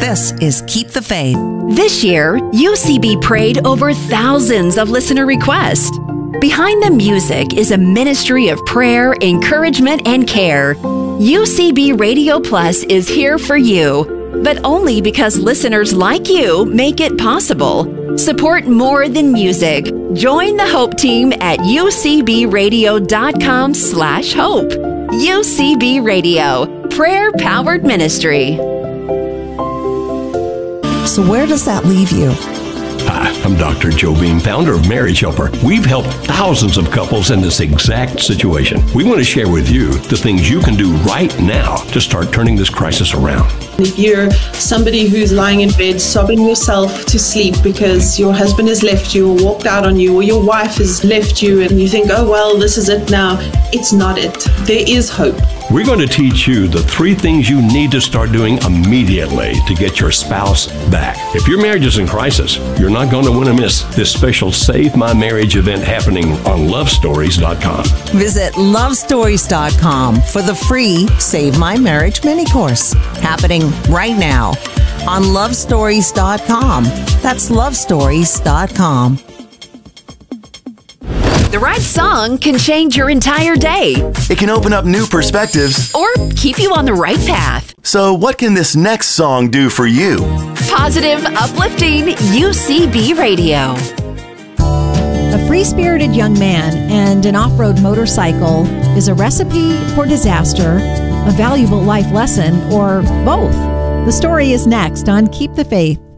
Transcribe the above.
This is Keep the Faith. This year, UCB prayed over thousands of listener requests. Behind the music is a ministry of prayer, encouragement, and care. UCB Radio Plus is here for you, but only because listeners like you make it possible. Support more than music. Join the Hope Team at ucbradio.com/hope. UCB Radio, prayer-powered ministry. So where does that leave you? Hi, I'm Dr. Joe Beam, founder of Marriage Helper. We've helped thousands of couples in this exact situation. We want to share with you the things you can do right now to start turning this crisis around. If you're somebody who's lying in bed sobbing yourself to sleep because your husband has left you or walked out on you, or your wife has left you and you think, oh, well, this is it now. It's not it. There is hope. We're going to teach you the 3 things you need to start doing immediately to get your spouse back. If your marriage is in crisis, you're not going to want to miss this special Save My Marriage event happening on lovestories.com. Visit lovestories.com for the free Save My Marriage mini course happening right now on lovestories.com. That's lovestories.com. The right song can change your entire day It can open up new perspectives. or keep you on the right path. So what can this next song do for you? Positive, uplifting UCB Radio. A free-spirited young man and an off-road motorcycle is a recipe for disaster, a valuable life lesson, or both. The story is next on Keep the Faith.